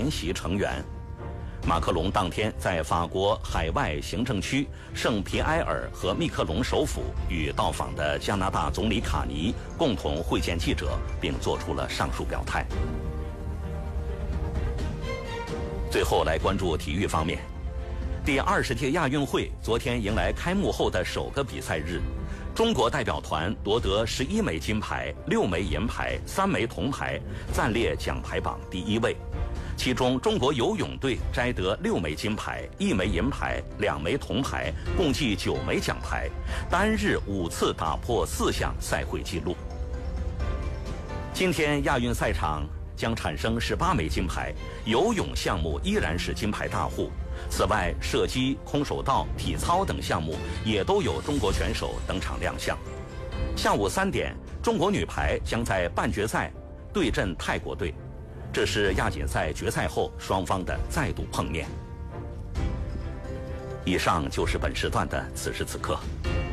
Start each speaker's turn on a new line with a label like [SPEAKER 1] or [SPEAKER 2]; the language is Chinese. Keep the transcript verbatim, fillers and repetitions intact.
[SPEAKER 1] 联席成员。马克龙当天在法国海外行政区圣皮埃尔和密克隆首府与到访的加拿大总理卡尼共同会见记者，并作出了上述表态。最后来关注体育方面，第二十届亚运会昨天迎来开幕后的首个比赛日，中国代表团夺得十一枚金牌、六枚银牌、三枚铜牌，暂列奖牌榜第一位。其中，中国游泳队摘得六枚金牌、一枚银牌、两枚铜牌，共计九枚奖牌，单日五次打破四项赛会纪录。今天亚运赛场将产生十八枚金牌，游泳项目依然是金牌大户。此外，射击、空手道、体操等项目也都有中国选手登场亮相。下午三点，中国女排将在半决赛对阵泰国队。这是亚锦赛决赛后双方的再度碰面。以上就是本时段的此时此刻。